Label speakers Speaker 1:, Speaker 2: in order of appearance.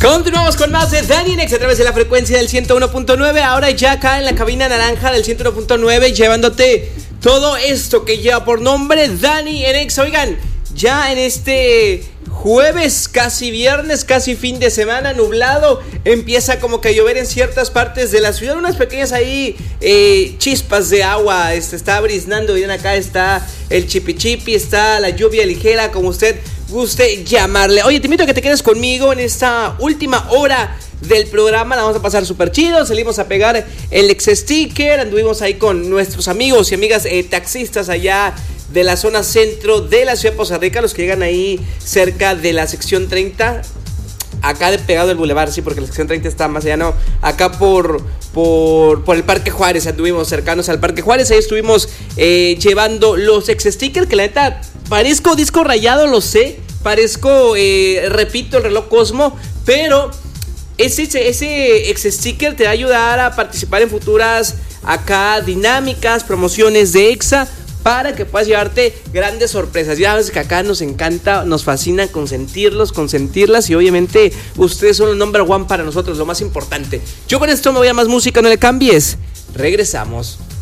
Speaker 1: Continuamos con más de Dani Nex a través de la frecuencia del 101.9. Ahora ya acá en la cabina naranja del 101.9, llevándote todo esto que lleva por nombre Dani Nex. Oigan, ya en este jueves, casi viernes, casi fin de semana, nublado, empieza como que a llover en ciertas partes de la ciudad, unas pequeñas ahí chispas de agua, está briznando, bien acá está el chipi, está la lluvia ligera, como usted guste llamarle. Oye, te invito a que te quedes conmigo en esta última hora del programa, la vamos a pasar súper chido, salimos a pegar el ex sticker, anduvimos ahí con nuestros amigos y amigas taxistas allá de la zona centro de la ciudad de Poza Rica, los que llegan ahí cerca de la sección 30, acá de pegado el bulevar, sí, porque la sección 30 está más allá, no, acá por el Parque Juárez, anduvimos cercanos al Parque Juárez, ahí estuvimos llevando los ex stickers, que la neta, parezco disco rayado, lo sé, parezco, repito, el reloj Cosmo, pero ese ex sticker te va a ayudar a participar en futuras acá dinámicas, promociones de EXA, para que puedas llevarte grandes sorpresas. Ya ves que acá nos encanta, nos fascina consentirlos, consentirlas, y obviamente ustedes son el number one para nosotros, lo más importante. Yo con esto me voy a más música, no le cambies. Regresamos.